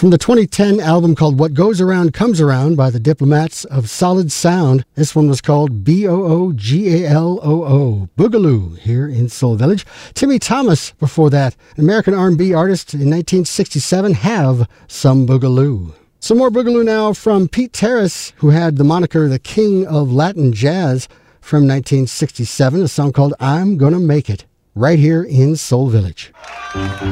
From the 2010 album called What Goes Around Comes Around by the Diplomats of Solid Sound, this one was called Boogaloo, Boogaloo, here in Soul Village. Timmy Thomas before that, American R&B artist in 1967, Have Some Boogaloo. Some more Boogaloo now from Pete Terrace, who had the moniker the King of Latin Jazz, from 1967, a song called I'm Gonna Make It, right here in Soul Village.